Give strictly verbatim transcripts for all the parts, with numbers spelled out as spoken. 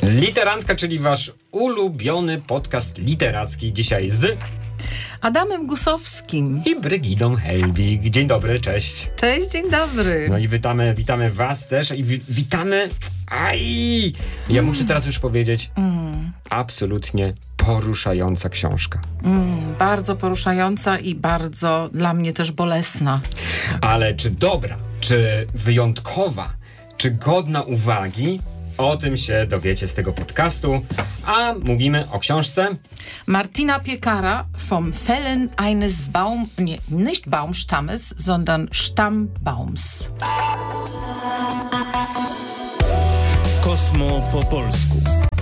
Literantka, czyli wasz ulubiony podcast literacki, dzisiaj z Adamem Gusowskim i Brygidą Helbig. Dzień dobry, cześć. Cześć, dzień dobry. No i witamy, witamy was też i wi- witamy... Aj! Ja mm. muszę teraz już powiedzieć, mm. absolutnie poruszająca książka. Mm, bardzo poruszająca i bardzo dla mnie też bolesna. Tak. Ale czy dobra, czy wyjątkowa, czy godna uwagi? O tym się dowiecie z tego podcastu, a mówimy o książce Martina Piekara vom Fällen eines Baum... nie, nicht Baumstammes, sondern Stammbaums. Kosmo po polsku.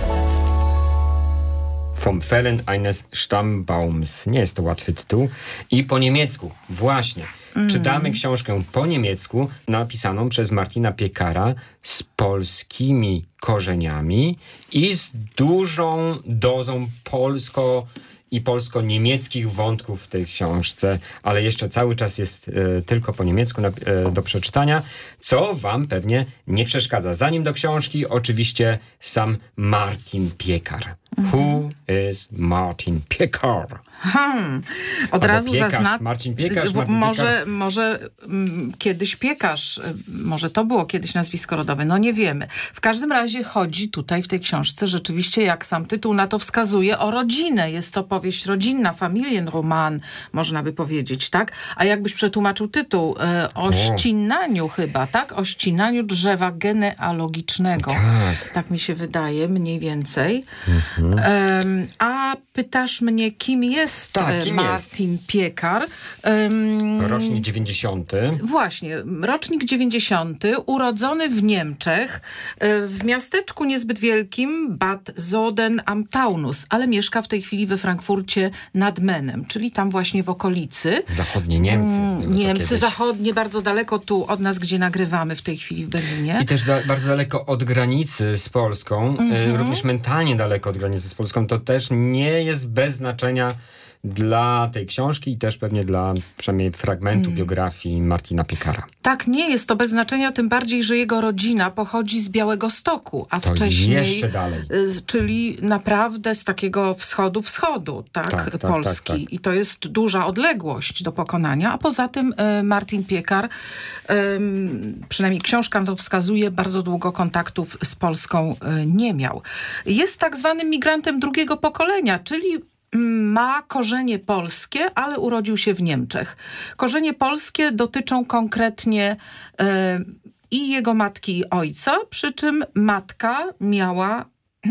Vom Fällen eines Stammbaums. Nie jest to łatwy tytuł. I po niemiecku, właśnie. Mm. Czytamy książkę po niemiecku, napisaną przez Martina Piekara z polskimi korzeniami i z dużą dozą polsko- i polsko-niemieckich wątków w tej książce, ale jeszcze cały czas jest e, tylko po niemiecku na, e, do przeczytania, co wam pewnie nie przeszkadza. Zanim do książki, oczywiście sam Martin Piekar. Who is Martin Piekar? Hmm. Od Albo razu piekarz, zaznacz... Marcin Piekarz, Martin może, Piekar. może m, kiedyś piekarz, może to było kiedyś nazwisko rodowe, no nie wiemy. W każdym razie chodzi tutaj w tej książce rzeczywiście, jak sam tytuł na to wskazuje, o rodzinę. Jest to powieść rodzinna, Familienroman, można by powiedzieć, tak? A jakbyś przetłumaczył tytuł? E, o, o ścinaniu chyba, tak? O ścinaniu drzewa genealogicznego. Tak. Tak mi się wydaje, mniej więcej. Mhm. Um, a pytasz mnie, kim jest tak, kim Martin jest? Piekar? Um, Rocznik dziewięćdziesiąty. Właśnie, rocznik dziewięćdziesiąty, urodzony w Niemczech, w miasteczku niezbyt wielkim Bad Soden am Taunus, ale mieszka w tej chwili we Frankfurcie nad Menem, czyli tam właśnie w okolicy. Zachodnie Niemcy. Mm, Niemcy zachodnie, bardzo daleko tu od nas, gdzie nagrywamy w tej chwili w Berlinie. I też da, bardzo daleko od granicy z Polską, mm-hmm. y, również mentalnie daleko od granicy z Polską. To też nie jest bez znaczenia dla tej książki i też pewnie dla przynajmniej fragmentu mm. biografii Martina Piekara. Tak, nie jest to bez znaczenia, tym bardziej, że jego rodzina pochodzi z Białegostoku, a to wcześniej... jeszcze dalej. Z, czyli naprawdę z takiego wschodu wschodu, tak, tak, tak Polski. Tak, tak. I to jest duża odległość do pokonania, a poza tym e, Martin Piekar, e, przynajmniej książka to wskazuje, bardzo długo kontaktów z Polską e, nie miał. Jest tak zwanym migrantem drugiego pokolenia, czyli ma korzenie polskie, ale urodził się w Niemczech. Korzenie polskie dotyczą konkretnie e, i jego matki i ojca, przy czym matka miała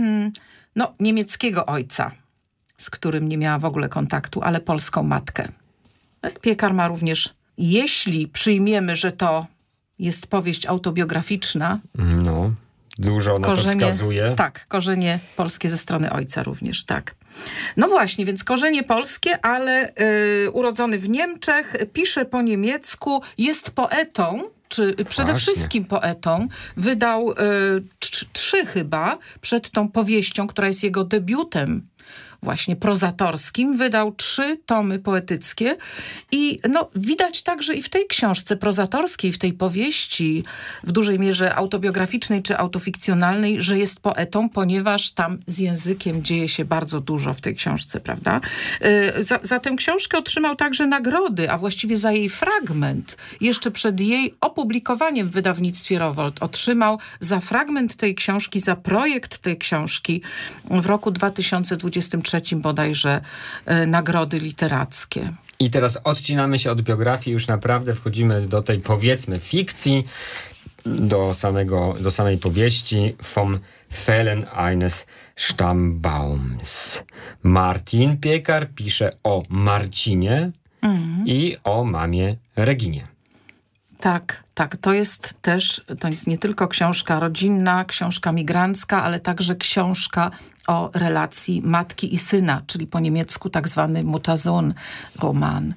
no, niemieckiego ojca, z którym nie miała w ogóle kontaktu, ale polską matkę. Piekar ma również, jeśli przyjmiemy, że to jest powieść autobiograficzna, no, dużo na korzenie, to wskazuje. Tak, korzenie polskie ze strony ojca również, tak. No właśnie, więc korzenie polskie, ale y, urodzony w Niemczech, pisze po niemiecku, jest poetą, czy przede Właśnie. wszystkim poetą. Wydał y, tr- trzy chyba, przed tą powieścią, która jest jego debiutem właśnie prozatorskim, wydał trzy tomy poetyckie i no, widać także i w tej książce prozatorskiej, w tej powieści, w dużej mierze autobiograficznej czy autofikcjonalnej, że jest poetą, ponieważ tam z językiem dzieje się bardzo dużo w tej książce, prawda? Za, za tę książkę otrzymał także nagrody, a właściwie za jej fragment, jeszcze przed jej opublikowaniem w wydawnictwie Rowohlt, otrzymał za fragment tej książki, za projekt tej książki w roku dwa tysiące dwudziestym trzecim bodajże e, nagrody literackie. I teraz odcinamy się od biografii, już naprawdę wchodzimy do tej, powiedzmy, fikcji, do, samego, do samej powieści Vom Fällen eines Stammbaums. Martin Piekar pisze o Marcinie mm. i o mamie Reginie. Tak, tak. To jest też, to jest nie tylko książka rodzinna, książka migrancka, ale także książka o relacji matki i syna, czyli po niemiecku tak zwany Mutter-Sohn-Roman.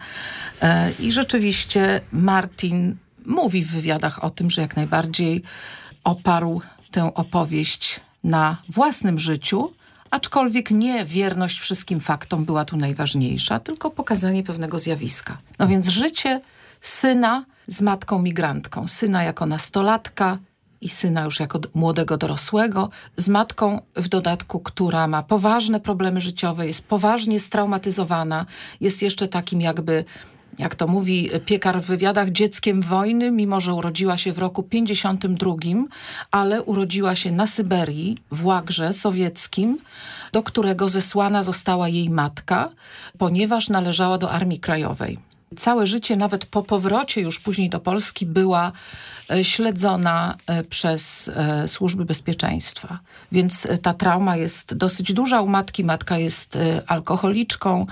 I rzeczywiście Martin mówi w wywiadach o tym, że jak najbardziej oparł tę opowieść na własnym życiu, aczkolwiek nie wierność wszystkim faktom była tu najważniejsza, tylko pokazanie pewnego zjawiska. No więc życie syna z matką migrantką. Syna jako nastolatka i syna już jako młodego dorosłego, z matką w dodatku, która ma poważne problemy życiowe, jest poważnie straumatyzowana, jest jeszcze takim jakby, jak to mówi Piekar w wywiadach, dzieckiem wojny, mimo że urodziła się w roku pięćdziesiątym drugim, ale urodziła się na Syberii, w łagrze sowieckim, do którego zesłana została jej matka, ponieważ należała do Armii Krajowej. Całe życie, nawet po powrocie już później do Polski, była śledzona przez służby bezpieczeństwa. Więc ta trauma jest dosyć duża u matki. Matka jest alkoholiczką,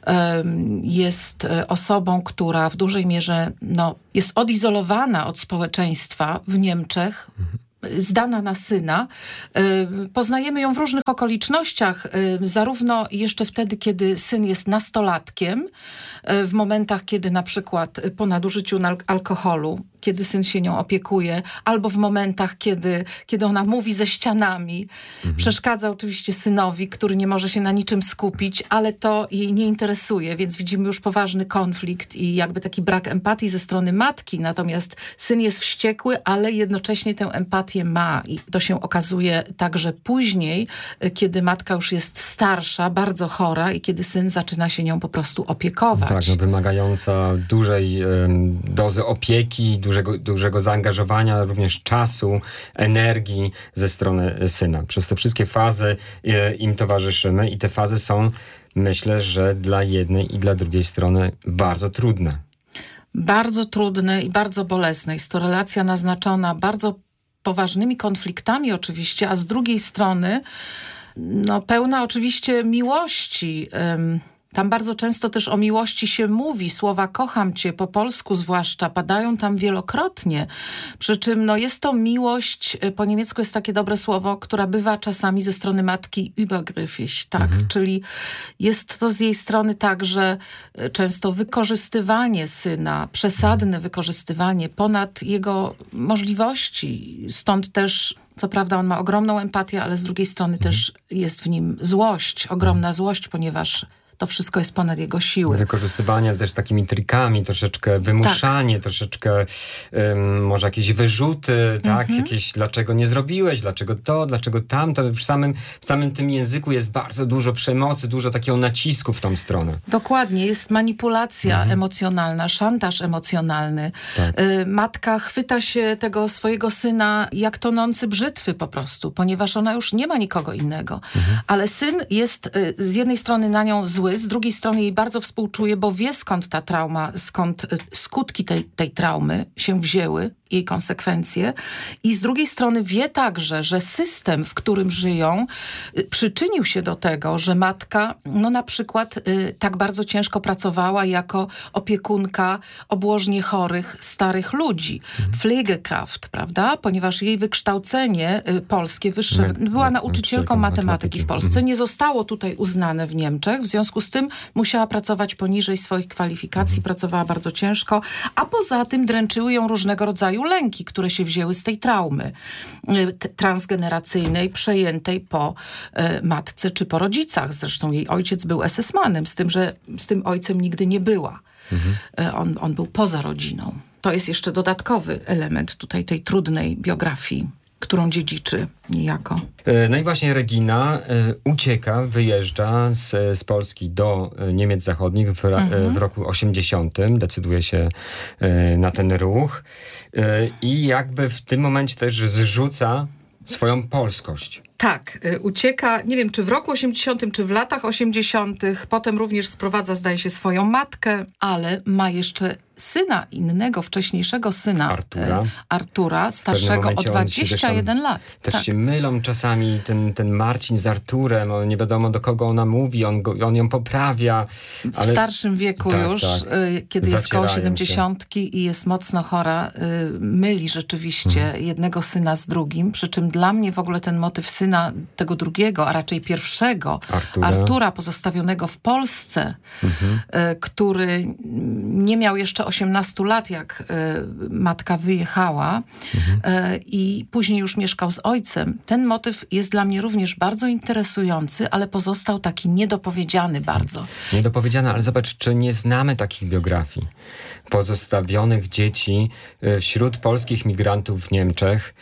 jest osobą, która w dużej mierze no, jest odizolowana od społeczeństwa w Niemczech, zdana na syna. Poznajemy ją w różnych okolicznościach, zarówno jeszcze wtedy, kiedy syn jest nastolatkiem, w momentach, kiedy na przykład po nadużyciu alkoholu, kiedy syn się nią opiekuje, albo w momentach, kiedy, kiedy ona mówi ze ścianami. Mhm. Przeszkadza oczywiście synowi, który nie może się na niczym skupić, ale to jej nie interesuje, więc widzimy już poważny konflikt i jakby taki brak empatii ze strony matki. Natomiast syn jest wściekły, ale jednocześnie tę empatię ma i to się okazuje także później, kiedy matka już jest starsza, bardzo chora i kiedy syn zaczyna się nią po prostu opiekować. Tak, no, wymagająca dużej um, dozy opieki, Dużego, dużego zaangażowania, również czasu, energii ze strony syna. Przez te wszystkie fazy e, im towarzyszymy i te fazy są, myślę, że dla jednej i dla drugiej strony bardzo trudne. Bardzo trudne i bardzo bolesne. Jest to relacja naznaczona bardzo poważnymi konfliktami oczywiście, a z drugiej strony no, pełna oczywiście miłości. Ym, Tam bardzo często też o miłości się mówi. Słowa kocham cię, po polsku zwłaszcza, padają tam wielokrotnie. Przy czym no, jest to miłość, po niemiecku jest takie dobre słowo, która bywa czasami ze strony matki übergriffig, tak? Mhm. Czyli jest to z jej strony także często wykorzystywanie syna, przesadne wykorzystywanie ponad jego możliwości. Stąd też co prawda on ma ogromną empatię, ale z drugiej strony mhm. też jest w nim złość, ogromna złość, ponieważ to wszystko jest ponad jego siły. Wykorzystywanie, ale też takimi trikami, troszeczkę wymuszanie, tak. troszeczkę um, może jakieś wyrzuty, tak? Mm-hmm. Jakieś dlaczego nie zrobiłeś, dlaczego to, dlaczego tamto. W samym, w samym tym języku jest bardzo dużo przemocy, dużo takiego nacisku w tą stronę. Dokładnie, jest manipulacja mm-hmm. emocjonalna, szantaż emocjonalny. Tak. Y, matka chwyta się tego swojego syna jak tonący brzytwy po prostu, ponieważ ona już nie ma nikogo innego. Mm-hmm. Ale syn jest y, z jednej strony na nią zły, z drugiej strony jej bardzo współczuje, bo wie skąd ta trauma, skąd skutki tej, tej traumy się wzięły, jej konsekwencje. I z drugiej strony wie także, że system, w którym żyją, przyczynił się do tego, że matka, no na przykład y, tak bardzo ciężko pracowała jako opiekunka obłożnie chorych, starych ludzi. Mhm. Pflegekraft, prawda? Ponieważ jej wykształcenie y, polskie, wyższe, My, była nauczycielką matematyki w Polsce. Mhm. Nie zostało tutaj uznane w Niemczech. W związku z tym musiała pracować poniżej swoich kwalifikacji, mhm. pracowała bardzo ciężko, a poza tym dręczyły ją różnego rodzaju lęki, które się wzięły z tej traumy transgeneracyjnej, przejętej po e, matce czy po rodzicach. Zresztą jej ojciec był esesmanem, z tym, że z tym ojcem nigdy nie była. Mhm. E, on, on był poza rodziną. To jest jeszcze dodatkowy element tutaj tej trudnej biografii, którą dziedziczy niejako. No i właśnie Regina ucieka, wyjeżdża z, z Polski do Niemiec Zachodnich w, mhm. w roku osiemdziesiątym. Decyduje się na ten ruch i jakby w tym momencie też zrzuca swoją polskość. Tak, ucieka, nie wiem, czy w roku osiemdziesiątym, czy w latach osiemdziesiątych. Potem również sprowadza, zdaje się, swoją matkę, ale ma jeszcze syna, innego, wcześniejszego syna. Artura. Artura, starszego o dwadzieścia jeden lat. Też tak. się mylą czasami ten, ten Marcin z Arturem. On nie wiadomo, do kogo ona mówi. On, go, on ją poprawia. Ale... W starszym wieku tak, już, tak. kiedy Zacierają jest koło siedemdziesiątki się. I jest mocno chora, myli rzeczywiście hmm. jednego syna z drugim. Przy czym dla mnie w ogóle ten motyw syna tego drugiego, a raczej pierwszego, Artura, Artura pozostawionego w Polsce, mhm. który nie miał jeszcze osiemnastu lat, jak matka wyjechała mhm. i później już mieszkał z ojcem. Ten motyw jest dla mnie również bardzo interesujący, ale pozostał taki niedopowiedziany bardzo. Niedopowiedziany, ale zobacz, czy nie znamy takich biografii pozostawionych dzieci wśród polskich migrantów w Niemczech,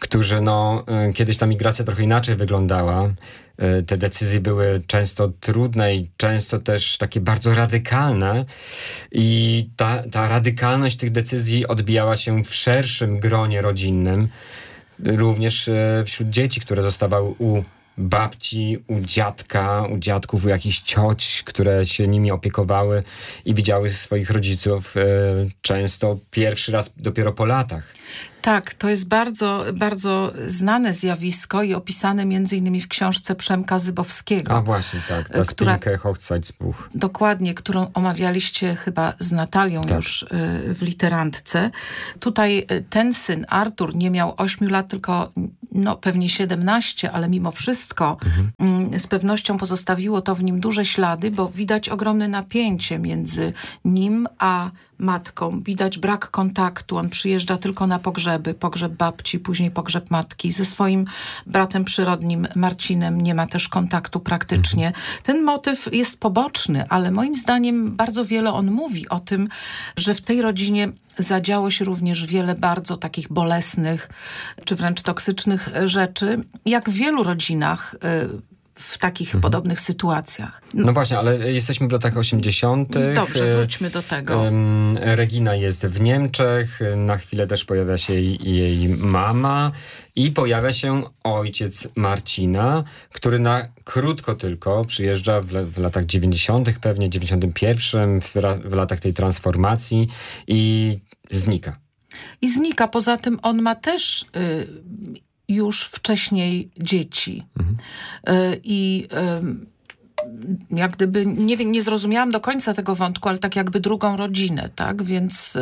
którzy, no, kiedyś ta migracja trochę inaczej wyglądała. Te decyzje były często trudne i często też takie bardzo radykalne i ta, ta radykalność tych decyzji odbijała się w szerszym gronie rodzinnym, również wśród dzieci, które zostawały u babci, u dziadka, u dziadków, u jakichś cioć, które się nimi opiekowały i widziały swoich rodziców e, często pierwszy raz dopiero po latach. Tak, to jest bardzo, bardzo znane zjawisko i opisane między innymi w książce Przemka Zybowskiego. A właśnie, tak. Ta która, Spinkę Hochzeitsbuch. Dokładnie, którą omawialiście chyba z Natalią tak. już y, w literantce. Tutaj y, ten syn, Artur, nie miał ośmiu lat, tylko no, pewnie siedemnaście, ale mimo wszystko mhm. y, z pewnością pozostawiło to w nim duże ślady, bo widać ogromne napięcie między nim a matką. Widać brak kontaktu. On przyjeżdża tylko na pogrzeby. Pogrzeb babci, później pogrzeb matki. Ze swoim bratem przyrodnim Marcinem nie ma też kontaktu praktycznie. Mhm. Ten motyw jest poboczny, ale moim zdaniem bardzo wiele on mówi o tym, że w tej rodzinie zadziało się również wiele bardzo takich bolesnych, czy wręcz toksycznych rzeczy, jak w wielu rodzinach w takich mhm. podobnych sytuacjach. No. no właśnie, ale jesteśmy w latach osiemdziesiątych. Dobrze, wróćmy do tego. Regina jest w Niemczech, na chwilę też pojawia się jej, jej mama i pojawia się ojciec Marcina, który na krótko tylko przyjeżdża w, w latach dziewięćdziesiątych, pewnie dziewięćdziesiątym pierwszym, w, w latach tej transformacji i znika. I znika. Poza tym on ma też y, już wcześniej dzieci. Mhm. I jak gdyby, nie wiem, nie zrozumiałam do końca tego wątku, ale tak jakby drugą rodzinę, tak? Więc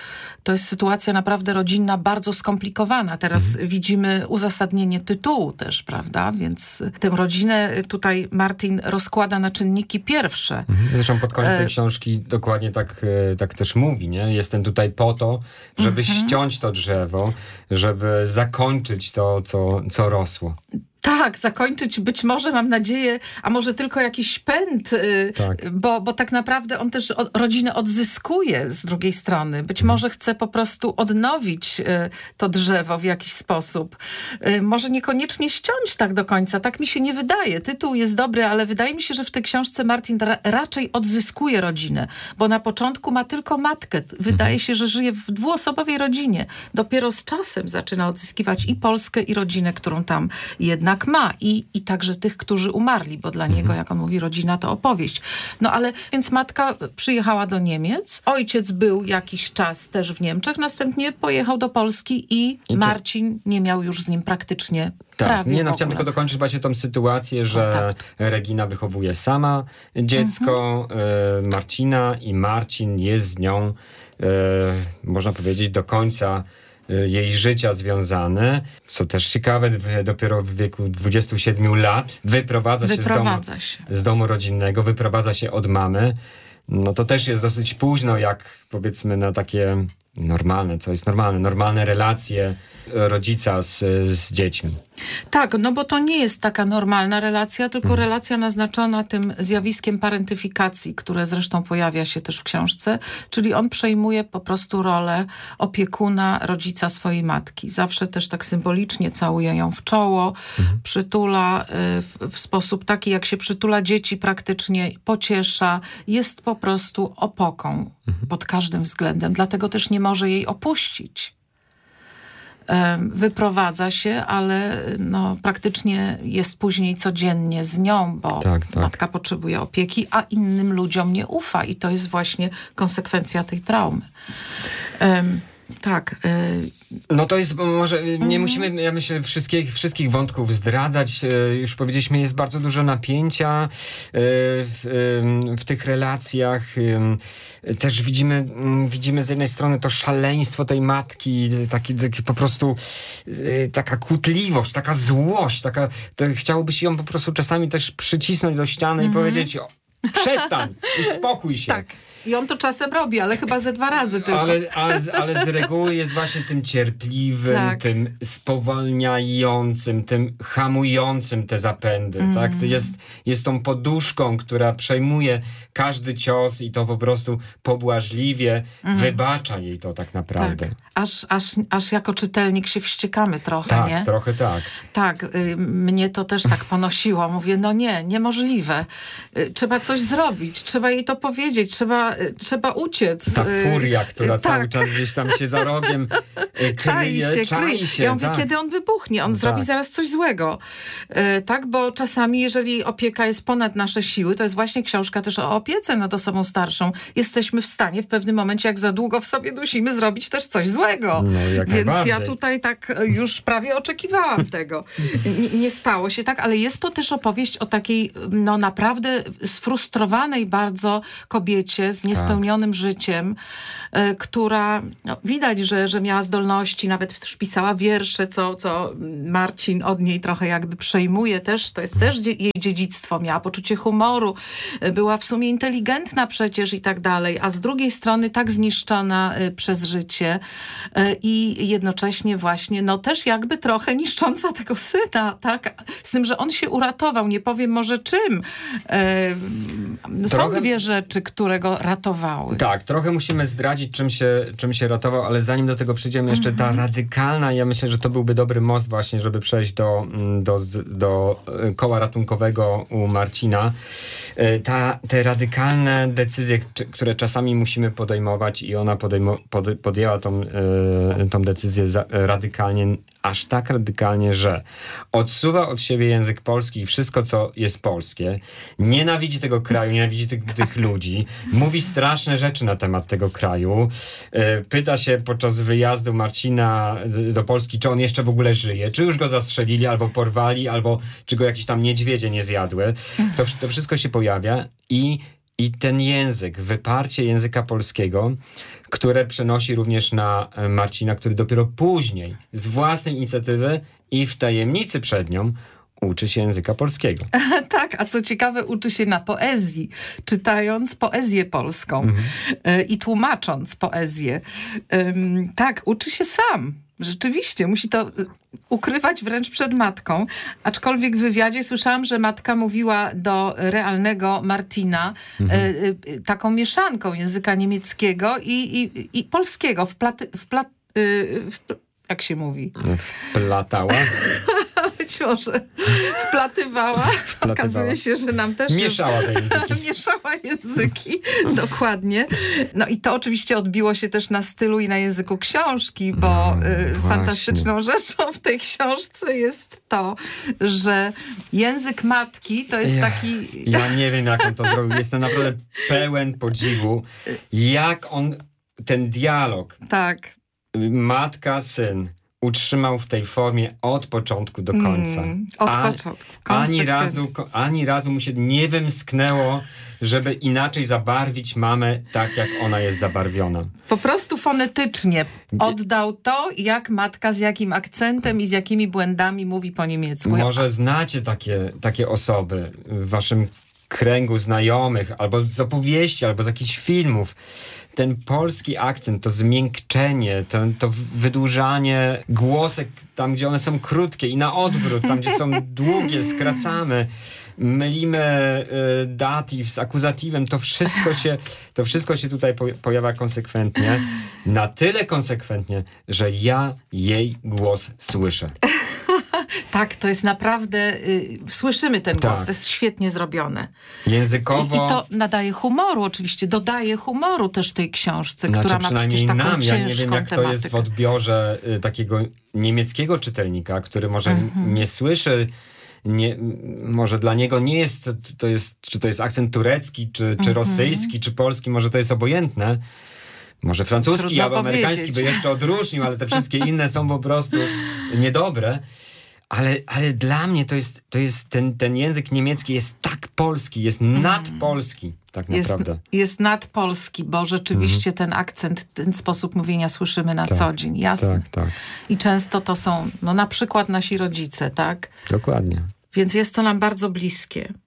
to jest sytuacja naprawdę rodzinna, bardzo skomplikowana. Teraz mhm. widzimy uzasadnienie tytułu też, prawda? Więc tę rodzinę tutaj Martin rozkłada na czynniki pierwsze. Mhm. Zresztą pod koniec tej e... książki dokładnie tak, tak też mówi, nie? Jestem tutaj po to, żeby mhm. ściąć to drzewo, żeby zakończyć to, co, co rosło. Tak, zakończyć być może, mam nadzieję, a może tylko jakiś pęd, tak. Bo, bo tak naprawdę on też od, rodzinę odzyskuje z drugiej strony. Być hmm. może chce po prostu odnowić to drzewo w jakiś sposób. Może niekoniecznie ściąć tak do końca, tak mi się nie wydaje. Tytuł jest dobry, ale wydaje mi się, że w tej książce Martin ra- raczej odzyskuje rodzinę, bo na początku ma tylko matkę. Wydaje hmm. się, że żyje w dwuosobowej rodzinie. Dopiero z czasem zaczyna odzyskiwać i Polskę, i rodzinę, którą tam jednak ma i, i także tych, którzy umarli, bo dla mhm. niego, jak on mówi, rodzina to opowieść. No ale, więc matka przyjechała do Niemiec, ojciec był jakiś czas też w Niemczech, następnie pojechał do Polski i, I Marcin nie miał już z nim praktycznie tak, prawie nie, no chciałem tylko dokończyć właśnie tą sytuację, że Kontakt. Regina wychowuje sama dziecko mhm. y, Marcina i Marcin jest z nią, y, można powiedzieć, do końca jej życia związane, co też ciekawe, dopiero w wieku dwudziestu siedmiu lat wyprowadza, wyprowadza się, z się. domu, z domu rodzinnego, wyprowadza się od mamy. No to też jest dosyć późno, jak powiedzmy na takie normalne, co jest normalne, normalne relacje rodzica z, z dziećmi. Tak, no bo to nie jest taka normalna relacja, tylko hmm. relacja naznaczona tym zjawiskiem parentyfikacji, które zresztą pojawia się też w książce, czyli on przejmuje po prostu rolę opiekuna, rodzica swojej matki. Zawsze też tak symbolicznie całuje ją w czoło, hmm. przytula w, w sposób taki, jak się przytula dzieci, praktycznie pociesza, jest po prostu opoką hmm. pod każdym względem, dlatego też nie może jej opuścić. Wyprowadza się, ale no, praktycznie jest później codziennie z nią, bo tak, tak. matka potrzebuje opieki, a innym ludziom nie ufa i to jest właśnie konsekwencja tej traumy. Um, tak. No to jest, może nie mm. musimy, ja myślę, wszystkich, wszystkich wątków zdradzać. Już powiedzieliśmy, jest bardzo dużo napięcia w, w tych relacjach. Też widzimy, widzimy z jednej strony to szaleństwo tej matki, taki, taki po prostu taka kłótliwość, taka złość, taka, to chciałoby się ją po prostu czasami też przycisnąć do ściany mm-hmm. i powiedzieć: przestań, uspokój się. Tak. I on to czasem robi, ale chyba ze dwa razy tylko. Ale, ale, ale z reguły jest właśnie tym cierpliwym, tak. tym spowalniającym, tym hamującym te zapędy. Mm. Tak? Jest, jest tą poduszką, która przejmuje każdy cios i to po prostu pobłażliwie mm. wybacza jej to tak naprawdę. Tak. Aż, aż, aż jako czytelnik się wściekamy trochę, tak, nie? Tak, trochę tak. Tak, y, mnie to też tak ponosiło. Mówię, no nie, niemożliwe. Y, trzeba coś zrobić, trzeba jej to powiedzieć, trzeba, y, trzeba uciec. Ta furia, która y, cały tak. czas gdzieś tam się za rogiem y, czai kryje, się, czai kryje. się. Ja mówię, tak. kiedy on wybuchnie, on tak. zrobi zaraz coś złego. Y, tak, bo czasami, jeżeli opieka jest ponad nasze siły, to jest właśnie książka też o opiece nad osobą starszą. Jesteśmy w stanie w pewnym momencie, jak za długo w sobie dusimy, zrobić też coś złego. No, jak Więc najbardziej. ja tutaj tak już prawie oczekiwałam tego. Nie, nie stało się tak, ale jest to też opowieść o takiej no naprawdę sfrustrowanej bardzo kobiecie z niespełnionym tak. życiem, y, która no, widać, że, że miała zdolności, nawet też pisała wiersze, co, co Marcin od niej trochę jakby przejmuje też. To jest też dzie- jej dziedzictwo. Miała poczucie humoru, y, była w sumie inteligentna przecież i tak dalej, a z drugiej strony tak zniszczona y, przez życie y, i jednocześnie właśnie, no też jakby trochę niszcząca tego syna, tak? Z tym, że on się uratował, nie powiem może czym. E, są trochę... dwie rzeczy, które go ratowały. Tak, trochę musimy zdradzić, czym się, czym się ratował, ale zanim do tego przejdziemy, jeszcze mm-hmm. ta radykalna, ja myślę, że to byłby dobry most właśnie, żeby przejść do, do, do koła ratunkowego u Marcina. Ta, te radykalne decyzje, które czasami musimy podejmować i ona podejmo, pod, podjęła tą, tą decyzję za, radykalnie, aż tak radykalnie, że odsuwa od siebie język polski i wszystko, co jest polskie, nienawidzi tego kraju, nienawidzi tych, tych ludzi, mówi straszne rzeczy na temat tego kraju, pyta się podczas wyjazdu Marcina do Polski, czy on jeszcze w ogóle żyje, czy już go zastrzelili, albo porwali, albo czy go jakieś tam niedźwiedzie nie zjadły. To, to wszystko się pojawia i, i ten język, wyparcie języka polskiego, które przenosi również na Marcina, który dopiero później, z własnej inicjatywy i w tajemnicy przed nią, uczy się języka polskiego. Tak, a co ciekawe, uczy się na poezji, czytając poezję polską mhm. i tłumacząc poezję. Um, tak, uczy się sam. Rzeczywiście, musi to ukrywać wręcz przed matką. Aczkolwiek w wywiadzie słyszałam, że matka mówiła do realnego Martina mhm. y, y, taką mieszanką języka niemieckiego i, i, i polskiego. Wplaty, wplat, y, wpl- jak się mówi? Wplatała? Być może wplatywała. Wplatywała. Okazuje się, że nam też... Mieszała te języki. Mieszała języki, dokładnie. No i to oczywiście odbiło się też na stylu i na języku książki, bo no, y, fantastyczną rzeczą w tej książce jest to, że język matki to jest ja, taki... Ja nie wiem, jak on to zrobił. Jestem naprawdę pełen podziwu. Jak on, ten dialog... Tak. Matka, syn utrzymał w tej formie od początku do końca. Mm, od A, początku. Ani razu, ani razu mu się nie wymsknęło, żeby inaczej zabarwić mamę tak, jak ona jest zabarwiona. Po prostu fonetycznie oddał to, jak matka, z jakim akcentem i z jakimi błędami mówi po niemiecku. Może znacie takie, takie osoby w waszym kręgu znajomych, albo z opowieści, albo z jakichś filmów. Ten polski akcent, to zmiękczenie, to, to wydłużanie głosek tam, gdzie one są krótkie i na odwrót, tam, gdzie są długie, skracamy, mylimy y, datyw z akuzatywem, to wszystko się, to wszystko się tutaj po, pojawia konsekwentnie. Na tyle konsekwentnie, że ja jej głos słyszę. Tak, to jest naprawdę... Y, słyszymy ten głos, tak. To jest świetnie zrobione. Językowo... I, I to nadaje humoru oczywiście, dodaje humoru też tej książce, znaczy, która ma przecież taką nam, ciężką ja nie wiem, jak tematykę. to jest w odbiorze y, takiego niemieckiego czytelnika, który może mm-hmm. nie słyszy, nie, może dla niego nie jest, to jest, czy to jest akcent turecki, czy, czy mm-hmm. rosyjski, czy polski, może to jest obojętne. Może francuski Trudno albo powiedzieć. amerykański by jeszcze odróżnił, ale te wszystkie inne są po prostu niedobre. Ale, ale dla mnie to jest, to jest ten, ten język niemiecki jest tak polski, jest mm. nadpolski tak naprawdę. Jest, jest nadpolski, bo rzeczywiście mm. ten akcent, ten sposób mówienia słyszymy na tak, co dzień, jasne. Tak, tak. I często to są, no na przykład nasi rodzice, tak? Dokładnie. Więc jest to nam bardzo bliskie.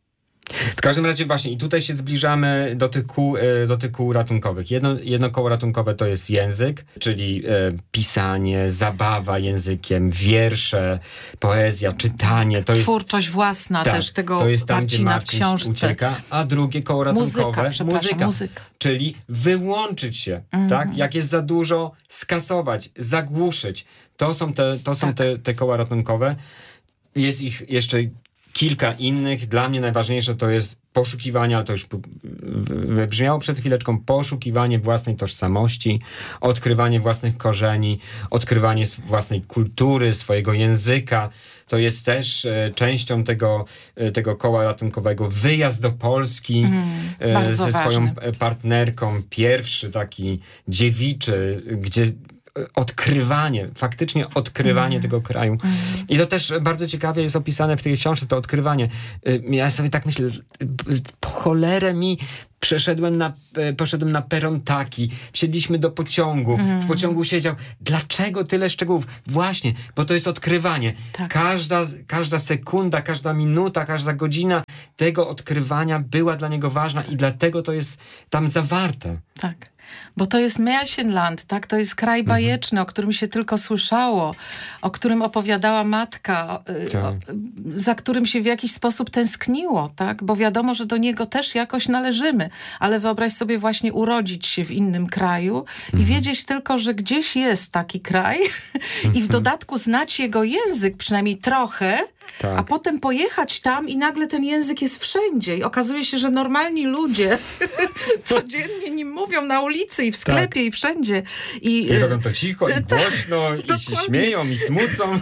W każdym razie właśnie i tutaj się zbliżamy do tych kół, do tych kół ratunkowych. Jedno, jedno koło ratunkowe to jest język, czyli e, pisanie, zabawa językiem, wiersze, poezja, czytanie. To Twórczość jest, własna tak, też tego to jest tam, Marcina gdzie w Marcin książce. ucieka, a drugie koło ratunkowe muzyka, przepraszam, muzyka, muzyka. czyli wyłączyć się, mm. tak? Jak jest za dużo, skasować, zagłuszyć. To są te, to są tak. te, te koła ratunkowe. Jest ich jeszcze kilka innych. Dla mnie najważniejsze to jest poszukiwanie, ale to już wybrzmiało przed chwileczką, poszukiwanie własnej tożsamości, odkrywanie własnych korzeni, odkrywanie własnej kultury, swojego języka. To jest też e, częścią tego, e, tego koła ratunkowego. Wyjazd do Polski mm, e, ze swoją ważne. partnerką. Pierwszy taki dziewiczy, gdzie odkrywanie, faktycznie odkrywanie mm. tego kraju. Mm. I to też bardzo ciekawie jest opisane w tej książce, to odkrywanie. Ja sobie tak myślę, po cholerę mi przeszedłem na, poszedłem na peron taki, wsiedliśmy do pociągu, mm. w pociągu siedział. Dlaczego tyle szczegółów? Właśnie, bo to jest odkrywanie. Tak. Każda, każda sekunda, każda minuta, każda godzina tego odkrywania była dla niego ważna i dlatego to jest tam zawarte. Tak. Bo to jest Märchenland, tak? To jest kraj bajeczny, mhm. o którym się tylko słyszało, o którym opowiadała matka, tak. o, za którym się w jakiś sposób tęskniło, tak? Bo wiadomo, że do niego też jakoś należymy. Ale wyobraź sobie właśnie urodzić się w innym kraju mhm. i wiedzieć tylko, że gdzieś jest taki kraj mhm. i w dodatku znać jego język, przynajmniej trochę, tak. a potem pojechać tam i nagle ten język jest wszędzie. I okazuje się, że normalni ludzie codziennie nim mówią na ulicy i w sklepie tak. i wszędzie. I, I robią to cicho i głośno i dokładnie. się śmieją i smucą.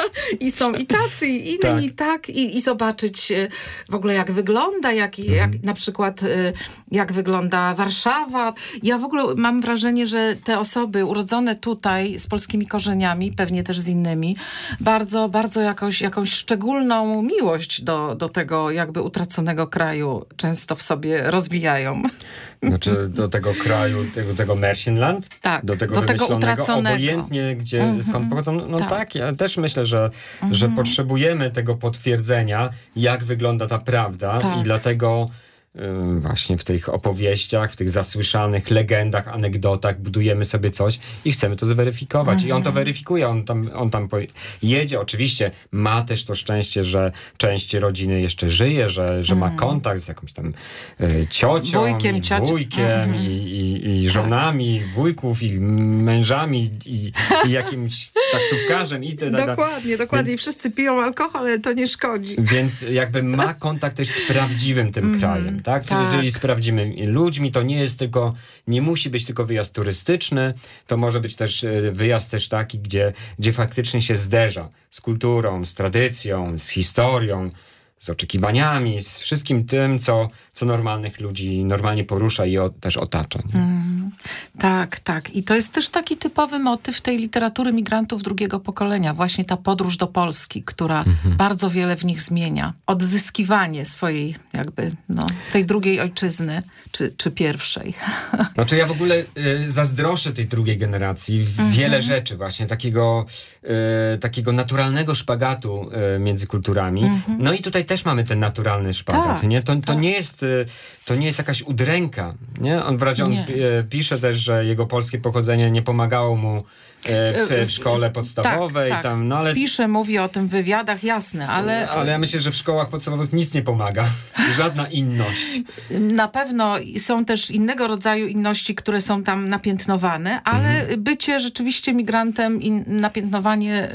I są i tacy i inni tak. tak. I, I zobaczyć w ogóle jak wygląda, jak, mm. jak na przykład jak wygląda Warszawa. Ja w ogóle mam wrażenie, że te osoby urodzone tutaj z polskimi korzeniami, pewnie też z innymi, bardzo, bardzo jakoś, jakąś szczególną miłość do, do tego jakby utraconego kraju często w sobie rozwijają. Znaczy do tego kraju, tego, tego Märchenland, tak, do tego do wymyślonego, tego obojętnie gdzie, mm-hmm. skąd pochodzą. No, no tak. tak, ja też myślę, że, mm-hmm. że potrzebujemy tego potwierdzenia, jak wygląda ta prawda tak. i dlatego właśnie w tych opowieściach, w tych zasłyszanych legendach, anegdotach budujemy sobie coś i chcemy to zweryfikować. Mhm. I on to weryfikuje, on tam, on tam jedzie. Oczywiście ma też to szczęście, że część rodziny jeszcze żyje, że, że mhm. ma kontakt z jakąś tam y, ciocią, wujkiem, i wujkiem, mhm. i, i, i żonami, tak. wujków, i mężami, i, i jakimś taksówkarzem. I te, dokładnie, dokładnie. Więc, I wszyscy piją alkohol, ale to nie szkodzi. Więc jakby ma kontakt też z prawdziwym tym mhm. krajem. Tak? Tak. Jeżeli sprawdzimy ludźmi, to nie jest tylko, nie musi być tylko wyjazd turystyczny, to może być też wyjazd też taki, gdzie, gdzie faktycznie się zderza z kulturą, z tradycją, z historią, z oczekiwaniami, z wszystkim tym, co, co normalnych ludzi normalnie porusza i o, też otacza. Mm, tak, tak. I to jest też taki typowy motyw tej literatury migrantów drugiego pokolenia. Właśnie ta podróż do Polski, która mm-hmm. bardzo wiele w nich zmienia. Odzyskiwanie swojej jakby, no, tej drugiej ojczyzny, czy, czy pierwszej. Znaczy ja w ogóle y, zazdroszczę tej drugiej generacji mm-hmm. wiele rzeczy właśnie, takiego, y, takiego naturalnego szpagatu y, między kulturami. Mm-hmm. No i tutaj też mamy ten naturalny szpagat, tak, nie? To, to, tak. nie jest, to nie jest jakaś udręka, nie? On wprawdzie on pisze też, że jego polskie pochodzenie nie pomagało mu w, w szkole podstawowej. Tak, tak. Tam, no ale, pisze, mówi o tym w wywiadach, jasne, ale... Ale ja myślę, że w szkołach podstawowych nic nie pomaga. Żadna inność. Na pewno są też innego rodzaju inności, które są tam napiętnowane, ale mhm. bycie rzeczywiście migrantem i napiętnowanie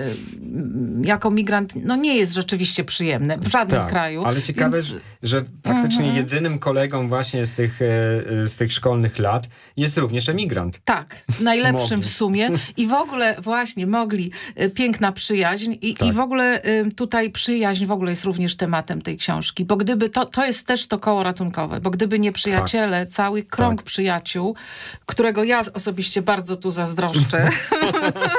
jako migrant, no nie jest rzeczywiście przyjemne w żadnym tak, kraju. Ale ciekawe, więc... że, że praktycznie mhm. jedynym kolegą właśnie z tych, z tych szkolnych lat jest również emigrant. Tak, najlepszym w sumie. I w ogóle właśnie mogli, piękna przyjaźń i, tak. i w ogóle tutaj przyjaźń w ogóle jest również tematem tej książki, bo gdyby, to, to jest też to koło ratunkowe, bo gdyby nie przyjaciele, Fakt. cały krąg tak. przyjaciół, którego ja osobiście bardzo tu zazdroszczę,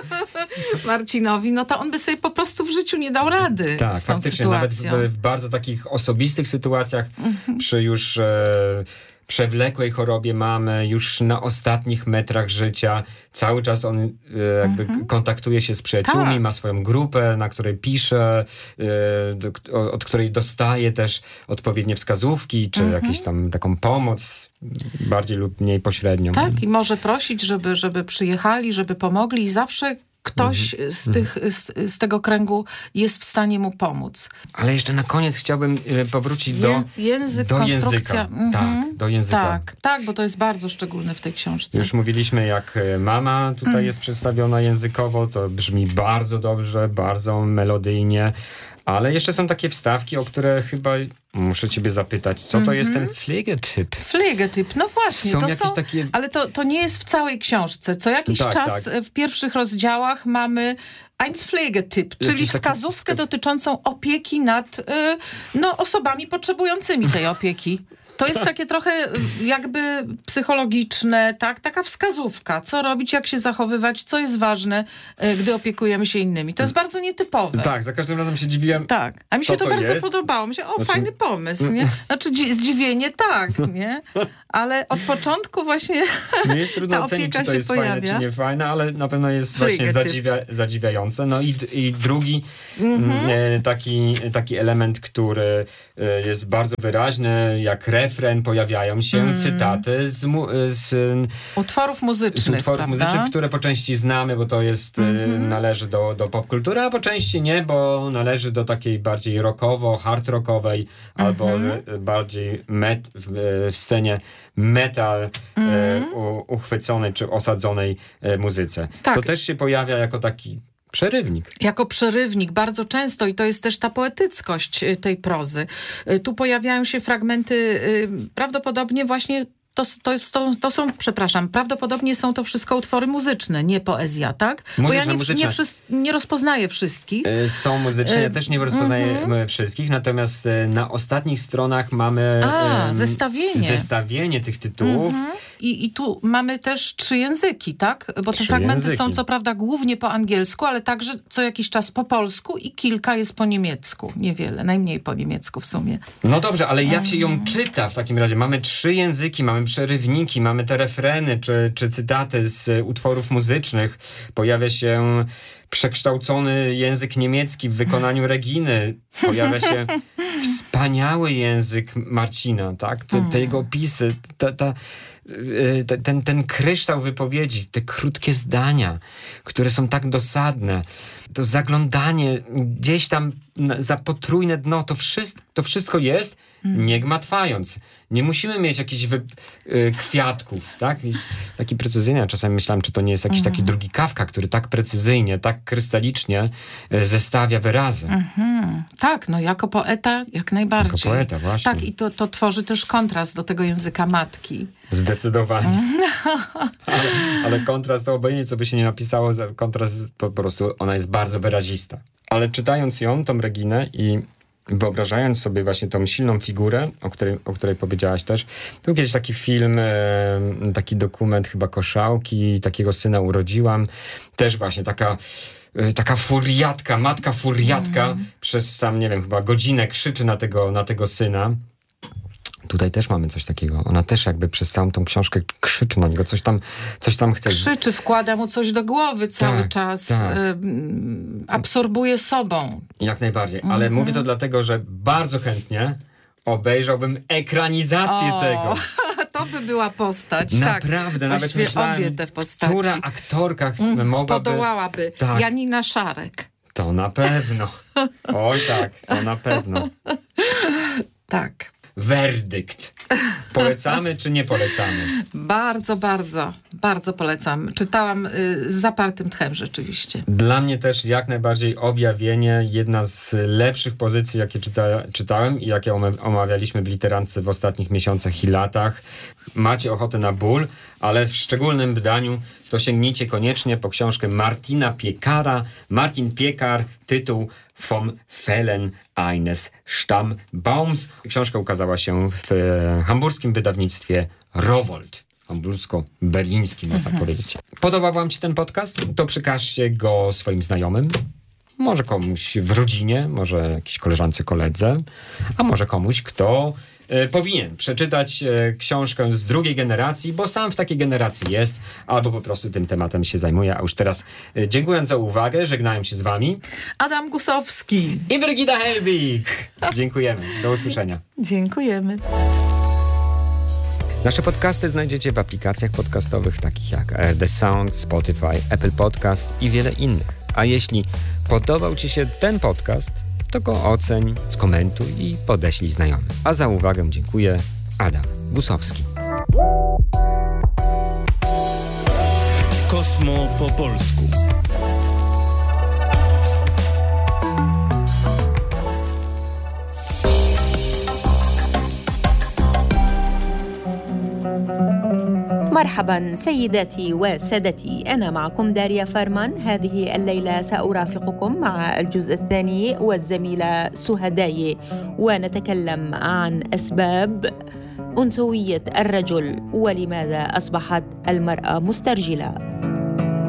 Marcinowi, no to on by sobie po prostu w życiu nie dał rady tak, z tą faktycznie, sytuacją. nawet w, w bardzo takich osobistych sytuacjach, mhm. przy już e, przewlekłej chorobie mamy, już na ostatnich metrach życia, cały czas on e, jakby mhm. kontaktuje się z przyjaciółmi, tak. ma swoją grupę, na której pisze, e, do, od której dostaje też odpowiednie wskazówki, czy mhm. jakąś tam taką pomoc, bardziej lub mniej pośrednią. Tak, i może prosić, żeby, żeby przyjechali, żeby pomogli i zawsze ktoś mm-hmm. z, tych, z, z tego kręgu jest w stanie mu pomóc. Ale jeszcze na koniec chciałbym powrócić do Je, język, do konstrukcja. języka. Mm-hmm. Tak, do języka. Tak, tak, bo to jest bardzo szczególne w tej książce. Już mówiliśmy, jak mama tutaj mm. jest przedstawiona językowo, to brzmi bardzo dobrze, bardzo melodyjnie. Ale jeszcze są takie wstawki, o które chyba muszę ciebie zapytać. Co to mm-hmm. jest ten Pflegetyp? Pflegetyp, no właśnie. Są to jakieś są, takie... Ale to, to nie jest w całej książce. Co jakiś tak, czas tak. w pierwszych rozdziałach mamy ein Pflegetyp, czyli wskazówkę taki... dotyczącą opieki nad y, no, osobami potrzebującymi tej opieki. To jest takie trochę jakby psychologiczne, tak? Taka wskazówka. Co robić, jak się zachowywać, co jest ważne, gdy opiekujemy się innymi. To jest bardzo nietypowe. Tak, za każdym razem się dziwiłem. Tak, a mi się to, to bardzo jest? podobało. Myślę, o, znaczy... fajny pomysł, nie? Znaczy zdziwienie, tak, nie? Ale od początku właśnie nie jest trudno ta ocenić, czy to się jest pojawia. fajne, czy nie fajne, ale na pewno jest właśnie zadziwia, zadziwiające. No i, i drugi mm-hmm. e, taki, taki element, który e, jest bardzo wyraźny, jak refren pojawiają się mm. cytaty z, mu, z utworów muzycznych, z utworów prawda? muzycznych, które po części znamy, bo to jest mm-hmm. e, należy do, do popkultury, a po części nie, bo należy do takiej bardziej rockowo, hard rockowej, mm-hmm. albo e, bardziej met, w, w scenie metal mm. e, u, uchwyconej czy osadzonej e, muzyce. Tak. To też się pojawia jako taki przerywnik. Jako przerywnik bardzo często i to jest też ta poetyckość tej prozy. Tu pojawiają się fragmenty prawdopodobnie właśnie To, to, jest, to, to są, przepraszam, prawdopodobnie są to wszystko utwory muzyczne, nie poezja, tak? Muzyczne, Bo ja nie, muzyczne. nie, wszys- nie rozpoznaję wszystkich. Y, są muzyczne, ja też nie rozpoznaję mm-hmm. wszystkich, natomiast y, na ostatnich stronach mamy A, y, zestawienie. zestawienie tych tytułów. Mm-hmm. I, I tu mamy też trzy języki, tak? Bo te trzy fragmenty języki. są co prawda głównie po angielsku, ale także co jakiś czas po polsku i kilka jest po niemiecku. Niewiele, najmniej po niemiecku w sumie. No dobrze, ale jak się ją czyta w takim razie? Mamy trzy języki, mamy przerywniki, mamy te refreny czy, czy cytaty z utworów muzycznych. Pojawia się przekształcony język niemiecki w wykonaniu Reginy. Pojawia się wspaniały język Marcina, tak? Te, te jego opisy, ta, ta, ten, ten kryształ wypowiedzi, te krótkie zdania, które są tak dosadne. To zaglądanie gdzieś tam za potrójne dno, to wszystko, to wszystko jest, mm. nie gmatwając. Nie musimy mieć jakichś wy, y, kwiatków, tak? Jest taki precyzyjny. Czasami myślałem, czy to nie jest jakiś mm. taki drugi Kafka, który tak precyzyjnie, tak krystalicznie y, zestawia wyrazy. Mm-hmm. Tak, no jako poeta jak najbardziej. Jako poeta, właśnie. Tak, i to, to tworzy też kontrast do tego języka matki. Zdecydowanie. ale, ale kontrast to obojętnie, co by się nie napisało, kontrast po prostu, ona jest bardzo wyrazista. Ale czytając ją, tą Reginę i wyobrażając sobie właśnie tą silną figurę, o której, o której powiedziałaś też, był kiedyś taki film, e, taki dokument chyba Koszałki, takiego syna urodziłam. Też właśnie taka e, taka furiatka, matka furiatka mm. przez tam, nie wiem, chyba godzinę krzyczy na tego, na tego syna. Tutaj też mamy coś takiego. Ona też jakby przez całą tą książkę krzyczy na niego, coś tam, coś tam chce. Krzyczy, wkłada mu coś do głowy cały tak, czas. Tak. Y, absorbuje sobą. Jak najbardziej. Ale mm-hmm. mówię to dlatego, że bardzo chętnie obejrzałbym ekranizację o, tego. To by była postać. Naprawdę, tak. nawet myślałem, obie te postaci. która aktorka mm, mogłaby... Podołałaby. Tak. Janina Szarek. To na pewno. Oj tak, to na pewno. Tak. Werdykt. Polecamy czy nie polecamy? Bardzo, bardzo, bardzo polecam. Czytałam y, z zapartym tchem rzeczywiście. Dla mnie też jak najbardziej objawienie, jedna z lepszych pozycji, jakie czyta, czytałem i jakie omawialiśmy w literance w ostatnich miesiącach i latach. Macie ochotę na ból, ale w szczególnym wydaniu to sięgnijcie koniecznie po książkę Martina Piekara. Martin Piekar, tytuł Vom Fällen eines Stammbaums. Książka ukazała się w hamburskim wydawnictwie Rowohlt. stambulsko-berliński, można mhm. powiedzieć. Podobał wam się ten podcast? To przekażcie go swoim znajomym. Może komuś w rodzinie, może jakiejś koleżance, koledze, a może komuś, kto e, powinien przeczytać e, książkę z drugiej generacji, bo sam w takiej generacji jest, albo po prostu tym tematem się zajmuje. A już teraz e, dziękując za uwagę, żegnają się z wami Adam Gusowski i Brygida Helbig. Dziękujemy. Do usłyszenia. Dziękujemy. Nasze podcasty znajdziecie w aplikacjach podcastowych takich jak The Sound, Spotify, Apple Podcast i wiele innych. A jeśli podobał ci się ten podcast, to go oceń, skomentuj i podeślij znajomym. A za uwagę dziękuję. Adam Gusowski. Kosmo po polsku. مرحبا سيداتي وسادتي، أنا معكم داريا فرمان. هذه الليلة سأرافقكم مع الجزء الثاني والزميلة سهداي، ونتكلم عن أسباب أنثوية الرجل ولماذا أصبحت المرأة مسترجلة.